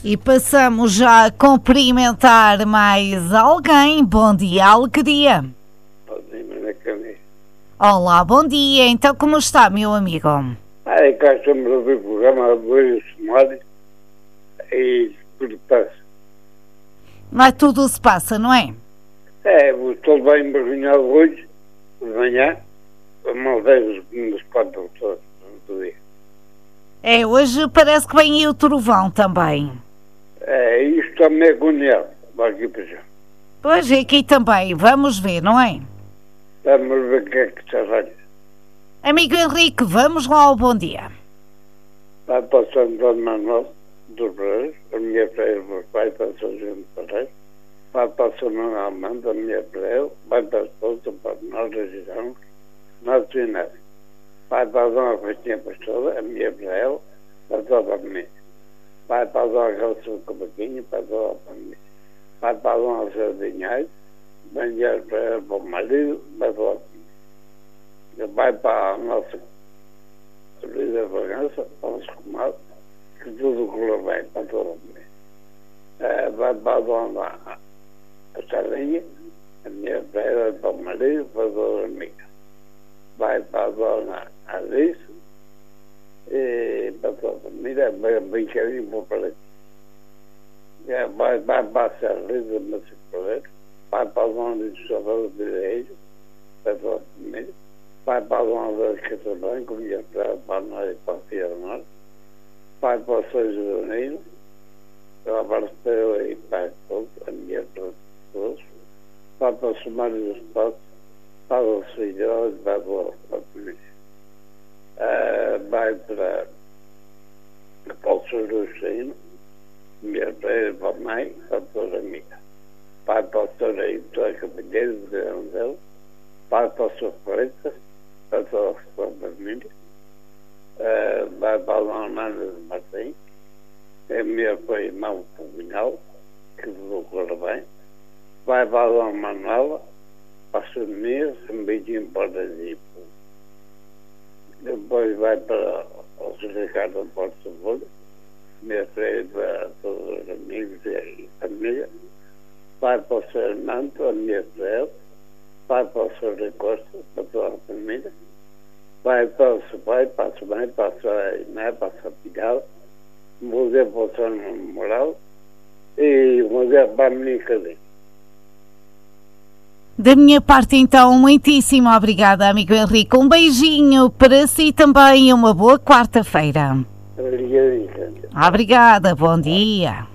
E passamos já a cumprimentar mais alguém. Bom dia, alegria. Bom dia, Maria Camila. Olá, bom dia. Então, como está, meu amigo? Cá estamos a ouvir o programa há duas semanas e tudo passa. Não é tudo se passa, não é? Estou bem embargunhado hoje, de manhã, mal vejo nos quatro todos do dia. Hoje parece que vem aí o trovão também. Isto está meio agoniado, vai aqui para já. Pois é, aqui também. Vamos ver, não é? Vamos ver o que é que está a fazer. Amigo Henrique, vamos lá ao bom dia. Vai para o São João Manuel dos Reis, a minha freira, o meu pai, para o São João dos Reis. Vai para o São Manuel Armando, a minha freira, vai para a esposa, para nós registramos, nós treinamos. Vai para a Dona Cristina Pastora, a minha freira, para toda a família. Vai para a Dona Calçada Cabaquinha, para toda a família. Vai para a Dona Sardinhais, vem para o marido, para toda a família. Vai para a nossa querida Bragança, para o nosso comadre, que tudo correu bem para toda a família. Vai para a Dona Sardinha, a minha freira, para o marido, para toda a amiga. Vai para a Dona Alice, e para toda a família, bem carinho vou para aqui. Vai para a Serrita, mas se puder. Vai para a Dona de Salvador de Reis, para toda a família. Vai para a Dona da Catarina, como ia para nós e para a Filha Norte. Vai para o São Jeronimo, para a Barcelona e para todos, a minha para todos. Vai para o Sumário dos Passos, para o Senhor e para a família. Vai para o São Justino, minha freira, para a mãe, para toda a amiga. Vai para o São Reitor, Cavalheiro de Grandel. Vai para o São Freitas, para toda a sua família. Vai para a Dona Amanda de Martim, é meu irmão comunal, que tudo corre bem. Vai para a Dona Manuela, para a Sonia, um beijinho para o Brasil. Depois vai para o Sr. Ricardo Porto Seguro, minha freira para todos os amigos e família. Vai para o Sr. Armando, a minha freira. Vai para o Sr. Rui Costa, para toda a família. Vai para o seu pai, para a sua mãe, para a sua irmã, para a sua filha. Vou dizer para o Sr. Moral e vou dizer para a minha cadeia. Da minha parte, então, muitíssimo obrigada, amigo Henrique. Um beijinho para si também e uma boa quarta-feira. Obrigado. Obrigada, bom dia.